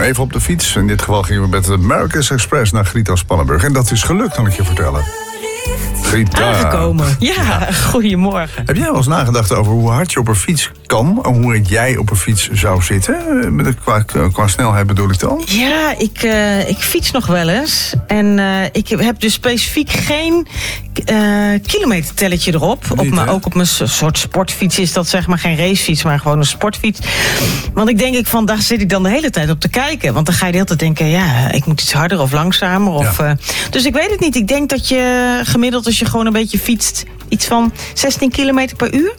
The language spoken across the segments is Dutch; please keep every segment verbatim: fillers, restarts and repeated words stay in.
even op de fiets. In dit geval gingen we met de America's Express naar Grietas Spannenburg. En dat is gelukt, kan ik je vertellen. Grita. Aangekomen. Ja, ja, goedemorgen. Heb jij wel eens nagedacht over hoe hard je op een fiets kan? En hoe jij op een fiets zou zitten? Met, qua, qua snelheid bedoel ik dan? Ja, ik, uh, ik fiets nog wel eens. En uh, ik heb dus specifiek geen uh, kilometertelletje erop. Niet, op mijn, hè? ook op mijn soort sportfiets is dat zeg maar geen racefiets, maar gewoon een sportfiets. Want ik denk ik van, daar zit ik dan de hele tijd op te kijken. Want dan ga je de hele tijd denken, ja, ik moet iets harder of langzamer. Of, Ja. uh, dus ik weet het niet. Ik denk dat je gemiddeld als je gewoon een beetje fietst, iets van zestien kilometer per uur.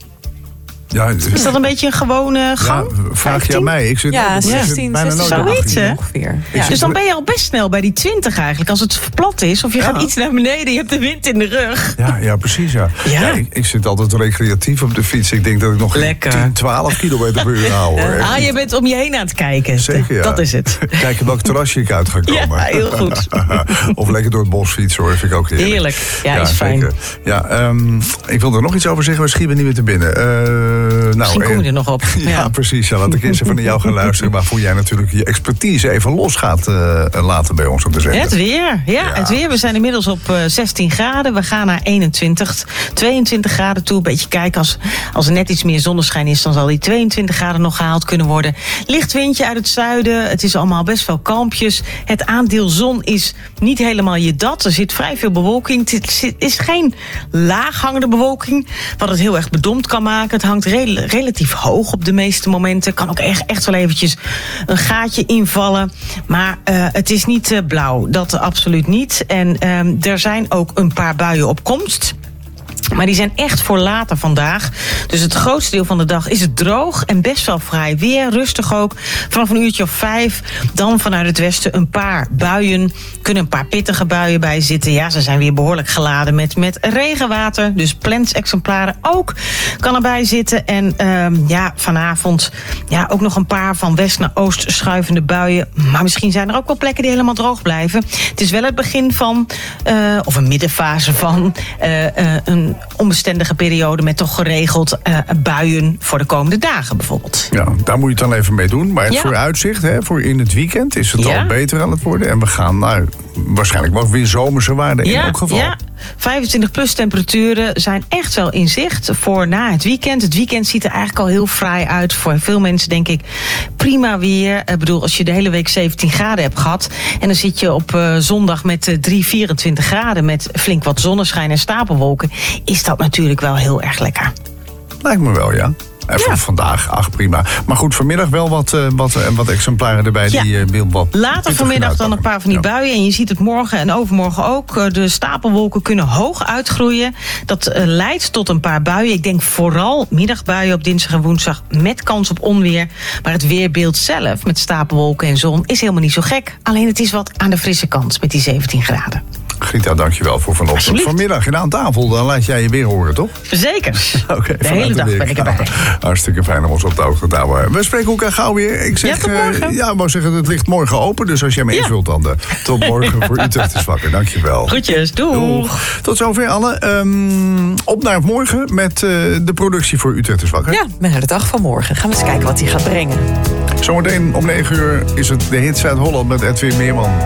Ja, Is dat een beetje een gewone gang? Ja, vraag je vijftien? aan mij. Ik zit Ja, ook op- ik zit zestien, bijna nooit zestien, op de zoiets, fiets. hè? ongeveer. Ik Ja. Dus dan ben je al best snel bij die twintig eigenlijk. Als het plat is of je Ja. gaat iets naar beneden, je hebt de wind in de rug. Ja, ja, precies. Ja. Ja. Ja, ik, ik zit altijd recreatief op de fiets. Ik denk dat ik nog Lekker. tien, twaalf kilometer per uur hou. Hoor. Echt Ah, je bent om je heen aan het kijken. Zeker, ja. Dat is het. Kijken welk terrasje ik uit ga komen. Ja, heel goed. Of lekker door het bos fietsen, hoor. Vind ik ook heerlijk. Heerlijk. Ja, is fijn. zeker. Ja, um, ik wil er nog iets over zeggen, maar schiet me niet meer te binnen. Uh, nou, Misschien kom je eh, er nog op. Ja, Ja. precies. Ja, laat ik eerst even naar jou gaan luisteren. Waarvoor jij natuurlijk je expertise even los gaat uh, laten bij ons op de zender. Het weer. Ja, Ja. het weer. We zijn inmiddels op uh, zestien graden. We gaan naar eenentwintig, tweeëntwintig graden toe. Een beetje kijken. Als, als er net iets meer zonneschijn is, dan zal die tweeëntwintig graden nog gehaald kunnen worden. Licht windje uit het zuiden. Het is allemaal best wel kalmpjes. Het aandeel zon is niet helemaal je dat. Er zit vrij veel bewolking. Het is geen laaghangende bewolking, wat het heel erg bedompt kan maken. Het hangt re- relatief hoog op de meeste momenten. Kan ook echt, echt wel eventjes een gaatje invallen. Maar uh, het is niet uh, blauw. Dat absoluut niet. En um, er zijn ook een paar buien op komst. Maar die zijn echt voor later vandaag. Dus het grootste deel van de dag is het droog en best wel vrij weer. Rustig ook. Vanaf een uurtje of vijf. Dan vanuit het westen een paar buien. Kunnen een paar pittige buien bij zitten. Ja, ze zijn weer behoorlijk geladen met, met regenwater. Dus plants-exemplaren ook kan erbij zitten. En um, ja, vanavond ja, ook nog een paar van west naar oost schuivende buien. Maar misschien zijn er ook wel plekken die helemaal droog blijven. Het is wel het begin van, uh, of een middenfase van uh, uh, een onbestendige periode met toch geregeld uh, buien voor de komende dagen bijvoorbeeld. Ja, daar moet je het dan even mee doen. Maar het Ja. vooruitzicht, hè, voor in het weekend is het Ja. al beter aan het worden. En we gaan nou, waarschijnlijk wel weer zomerse waarden in elk geval. Ja, vijfentwintig plus temperaturen zijn echt wel in zicht voor na het weekend. Het weekend ziet er eigenlijk al heel fraai uit. Voor veel mensen denk ik prima weer. Ik bedoel, als je de hele week zeventien graden hebt gehad en dan zit je op uh, zondag met uh, drie, vierentwintig graden met flink wat zonneschijn en stapelwolken, is dat natuurlijk wel heel erg lekker. Lijkt me wel, ja. En voor Ja. vandaag, ach prima. Maar goed, vanmiddag wel wat, uh, wat, uh, wat exemplaren erbij Ja. die uh, wil wat Later pittig vanmiddag gaan dan een paar van die uitpakken. buien. En je ziet het morgen en overmorgen ook. De stapelwolken kunnen hoog uitgroeien. Dat uh, leidt tot een paar buien. Ik denk vooral middagbuien op dinsdag en woensdag met kans op onweer. Maar het weerbeeld zelf met stapelwolken en zon is helemaal niet zo gek. Alleen het is wat aan de frisse kant met die zeventien graden. Grita, dankjewel voor vanochtend. Alsjeblieft. Vanmiddag in aan tafel, dan laat jij je weer horen, toch? Zeker. Oké, de hele dag ben ik erbij. Hartstikke fijn om ons op de hoogte te houden. We spreken elkaar gauw weer. Ik zeg, Ja, tot morgen. uh, ja, ik wou zeggen, het ligt morgen open. Dus als jij me Ja. invult, dan uh, tot morgen voor Utrecht is wakker. Dankjewel. Groetjes, doeg. Doeg. Tot zover, Anne. Um, op naar morgen met uh, de productie voor Utrecht is wakker. Ja, met de dag van morgen. Gaan we eens kijken wat hij gaat brengen. Zometeen om negen uur is het de hit Zuid-Holland met Edwin Meerman.